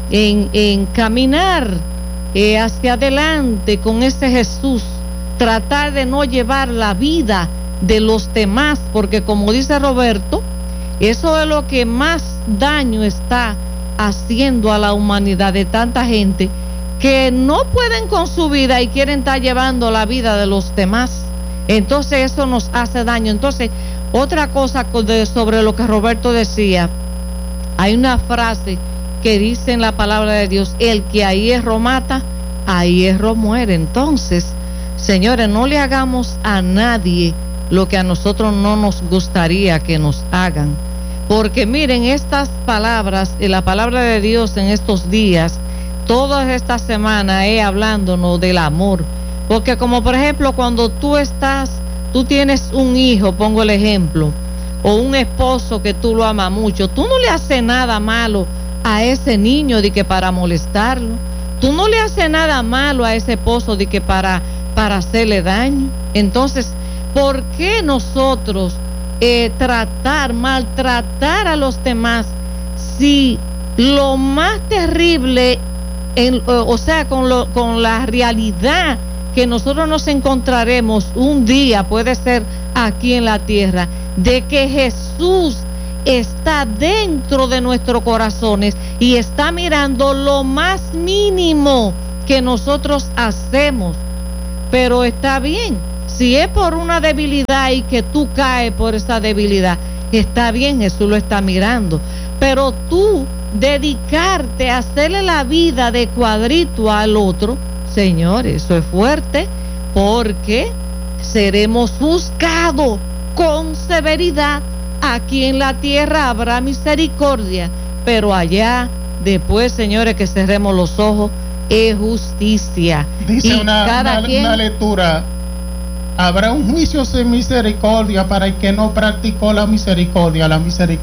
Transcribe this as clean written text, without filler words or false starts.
en caminar hacia adelante con ese Jesús, tratar de no llevar la vida de los demás, porque como dice Roberto, eso es lo que más daño está haciendo a la humanidad, de tanta gente que no pueden con su vida y quieren estar llevando la vida de los demás. Entonces eso nos hace daño. Entonces, otra cosa sobre lo que Roberto decía, hay una frase que dice en la palabra de Dios: el que a hierro mata, a hierro muere. Entonces, señores, no le hagamos a nadie lo que a nosotros no nos gustaría que nos hagan, porque miren, estas palabras y la palabra de Dios en estos días, todas estas semanas hablándonos del amor, porque como por ejemplo cuando tú tienes un hijo, pongo el ejemplo, o un esposo que tú lo amas mucho, tú no le haces nada malo a ese niño de que para molestarlo, tú no le haces nada malo a ese esposo de que para hacerle daño. Entonces, ¿por qué nosotros maltratar a los demás si lo más terrible, con la realidad que nosotros nos encontraremos un día, puede ser aquí en la tierra, de que Jesús está dentro de nuestros corazones y está mirando lo más mínimo que nosotros hacemos? Pero está bien, si es por una debilidad y que tú caes por esa debilidad, está bien, Jesús lo está mirando. Pero tú dedicarte a hacerle la vida de cuadrito al otro, señores, eso es fuerte, porque seremos juzgados con severidad. Aquí en la tierra habrá misericordia, pero allá después, señores, que cerremos los ojos, es justicia. Dice una lectura: habrá un juicio sin misericordia para el que no practicó la misericordia. La misericordia